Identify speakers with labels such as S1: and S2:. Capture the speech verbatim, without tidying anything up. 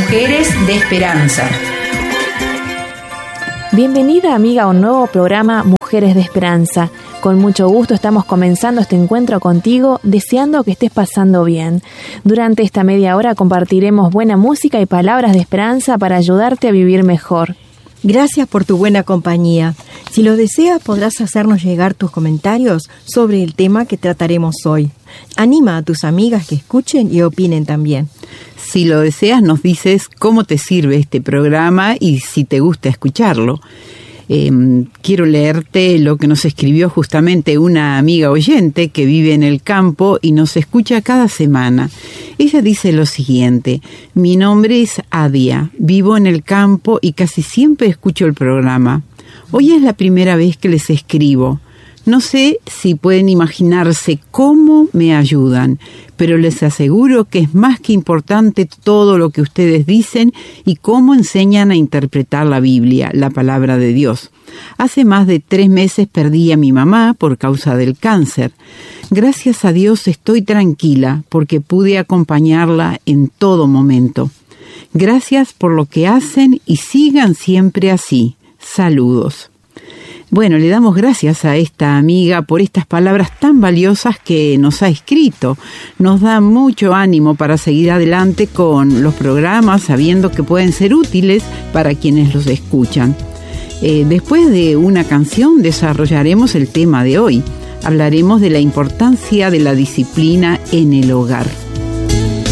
S1: Mujeres de Esperanza.
S2: Bienvenida, amiga, a un nuevo programa Mujeres de Esperanza. Con mucho gusto estamos comenzando este encuentro contigo, deseando que estés pasando bien. Durante esta media hora compartiremos buena música y palabras de esperanza para ayudarte a vivir mejor.
S3: Gracias por tu buena compañía. Si lo deseas, podrás hacernos llegar tus comentarios sobre el tema que trataremos hoy. Anima a tus amigas que escuchen y opinen también.
S4: Si lo deseas, nos dices cómo te sirve este programa y si te gusta escucharlo. Eh, quiero leerte lo que nos escribió justamente una amiga oyente que vive en el campo y nos escucha cada semana. Ella dice lo siguiente: mi nombre es Adia, vivo en el campo y casi siempre escucho el programa. Hoy es la primera vez que les escribo. No sé si pueden imaginarse cómo me ayudan, pero les aseguro que es más que importante todo lo que ustedes dicen y cómo enseñan a interpretar la Biblia, la palabra de Dios. Hace más de tres meses perdí a mi mamá por causa del cáncer. Gracias a Dios estoy tranquila porque pude acompañarla en todo momento. Gracias por lo que hacen y sigan siempre así. Saludos. Bueno, le damos gracias a esta amiga por estas palabras tan valiosas que nos ha escrito. Nos da mucho ánimo para seguir adelante con los programas, sabiendo que pueden ser útiles para quienes los escuchan. Eh, después de una canción desarrollaremos el tema de hoy. Hablaremos de la importancia de la disciplina en el hogar.